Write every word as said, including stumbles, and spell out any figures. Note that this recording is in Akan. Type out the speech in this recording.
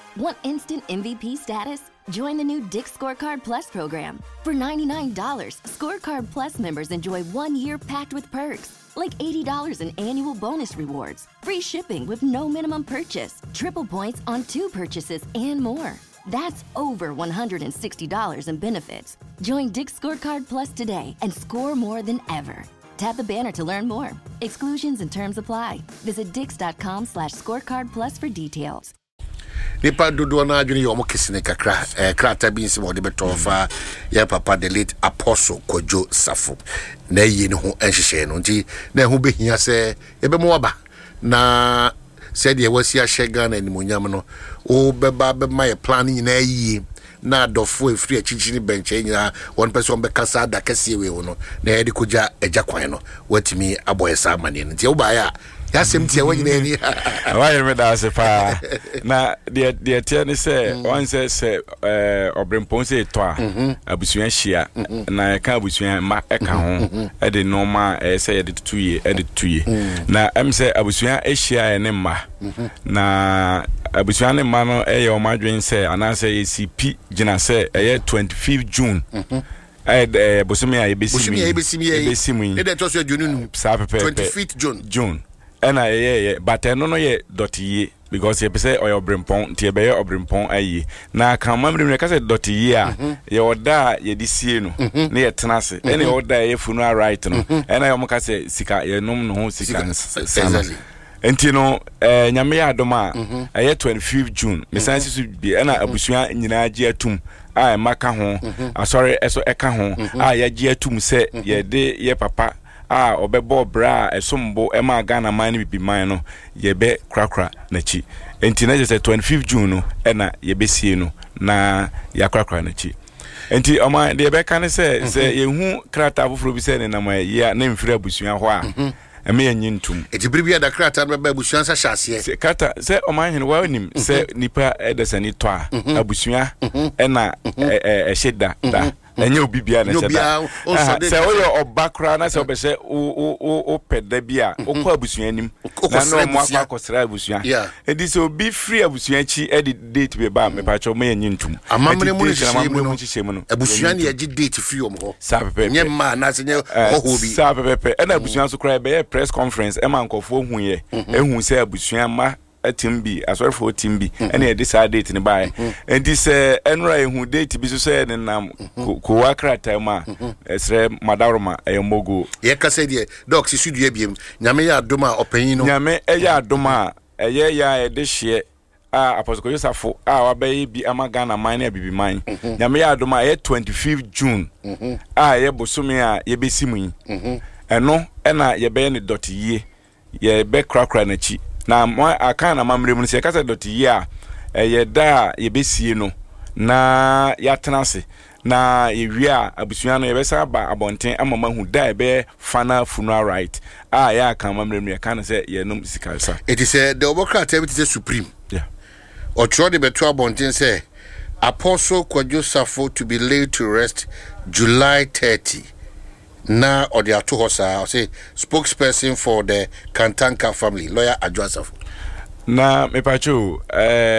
Want instant M V P status? Join the new Dick's Scorecard Plus program. For ninety-nine dollars, Scorecard Plus members enjoy one year packed with perks, like eighty dollars in annual bonus rewards, free shipping with no minimum purchase, triple points on two purchases, and more. That's over one hundred sixty dollars in benefits. Join Dick's Scorecard Plus today and score more than ever. Tap the banner to learn more. Exclusions and terms apply. Visit dix.com slash scorecard plus for details. Nipa dodo na adwene yo mo kesine kakra eh krata bi nsi mo de betofa ya papa the late Apostle Kojo Safo na yi ne ho enhyehyɛ no nti na ho behia sɛ ebe mo waba na sɛ de wasi ahye Ghana ni monyam no o beba be my plan nyina yi na adofo efiri achichiri benche nyina one person be kasa da kase we wo no na ye de koja agya kwan no watimi aboye sa amane nti wo ba ya ya semtia wanyina ni why me da se pa na de de tie ni se one say se eh obrempon se to a abusuan hia na ka abusuan ma e ka ho e de normal e se ye de tuye e de tuye na em se abusuan e hia e ne ma na abusuan ne ma no e ye o madwen se anase e C P gina se e twenty-fifth June eh bosumi a ebesimi ebesimi e de to so June twenty-fifth June June ena ye ye but eno no ye dot ye because ye pese oyo brimpon tie be ye obrimpon ayi na kan mamre me ka se dot ye a ye oda ye disie no na ye tenase ena ye oda ye funeral right no ena ye mo ka se sika ye nom no ho sika sana enti no eh nyame ya adoma a ye twenty-fifth June me sansi su bi ena abusua nyina agi atum a maka ho asori eso eka ho a ye agi atum se ye de ye papa ah obebo bra esombo e ma Ghana man bibi man no ye be krakra na chi enti na je say twenty-fifth June no e na ye be sie no na ya krakra na chi enti o ma de be kan se se ye hu krata afoforo bi se ne na ma ye na mfira abusua ho a e me nyintum eti biribi da krata na ba abusua sa hyase se kata se o ma hene wa nim se nipa e de sani to a abusua e na e sheda da enye obi bia na cheda se oyo obakra na se obese o o o peda bia o kwa abusua anim na no mo akwa kosra abusua edi se obi free abusua chi e di date be ba me pa cho me nyintum amamre mu nhye mu no abusua na ye date free om ho sa pepe nye ma na se nye ho bi sa pepe e na abusua so kra be press conference e ma nkofo hu ye ehun se abusua ma atimbi asori for timbi ene e decide date ni bae enti se enra ehu date bi so se ne nam ko wakrata ma esre madaroma eyomogo ye kase de doc si studio biem nyame ya adoma opanyin no nyame e ya adoma eye ya e de hye a Apostle Kojo Safo a wabayi bi ama Ghana man na bibi man nyame ya adoma e twenty-fifth June a ye bosome a ye besimu yi eno ena ye be ne dot ye ye be krakra na chi na aka na mamre mu se kasa dot ye a ye da ye besie no na ya tenase na ye wia abusua no ye be sa ba abonten amama hu da be fana funeral right a ya aka mamre mu ye kan se ye nom sikalsa it is the obokra is supreme yeah or try the beto abonten say Apostle Kojo Safo to be laid to rest July thirtieth. Na or the ato hosa say spokesperson for the Kantanka family lawyer Adwa Safo na me pacho eh